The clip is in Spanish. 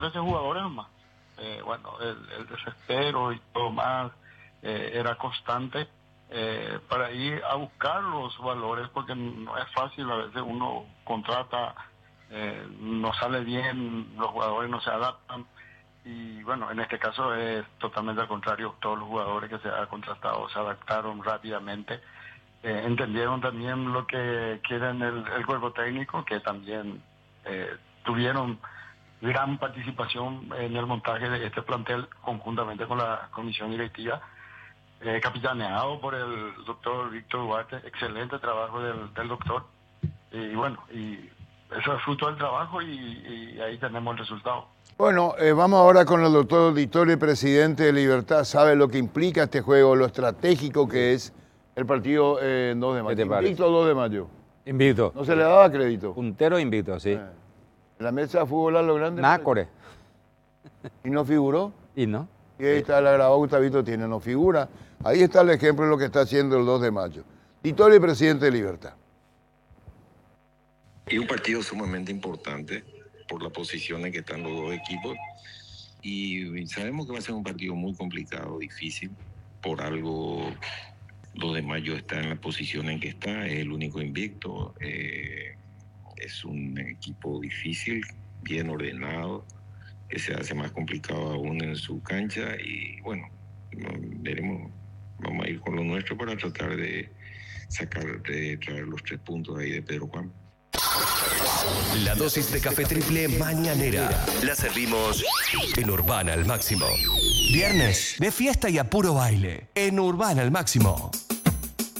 13 jugadores nomás. Bueno, el desespero y todo más era constante para ir a buscar los valores, porque no es fácil, a veces uno contrata, no sale bien, los jugadores no se adaptan, y bueno, en este caso es totalmente al contrario, todos los jugadores que se han contratado se adaptaron rápidamente, entendieron también lo que quieren el cuerpo técnico, que también tuvieron gran participación en el montaje de este plantel conjuntamente con la comisión directiva, capitaneado por el doctor Víctor Duarte. Excelente trabajo del doctor, y bueno, y eso es fruto del trabajo, y ahí tenemos el resultado. Bueno, vamos ahora con el doctor Dittori, presidente de Libertad. ¿Sabe lo que implica este juego, lo estratégico que es el partido en 2 de mayo? Invicto 2 de mayo. Invicto. ¿No se le daba crédito? Puntero invicto, sí. ¿En la mesa de fútbol a lo grande? Nácore. ¿Y no figuró? ¿Y no? Y ahí está la grabada, Gustavito tiene, no figura. Ahí está el ejemplo de lo que está haciendo el 2 de mayo. Dittori, presidente de Libertad. Es un partido sumamente importante por la posición en que están los dos equipos, y sabemos que va a ser un partido muy complicado, difícil. Por algo 2 de mayo está en la posición en que está, es el único invicto. Es un equipo difícil, bien ordenado, que se hace más complicado aún en su cancha, y bueno, veremos, vamos a ir con lo nuestro para tratar de traer los 3 puntos ahí de Pedro Juan. La dosis de café triple mañanera la servimos en Urbana al Máximo. Viernes de fiesta y a puro baile en Urbana al Máximo.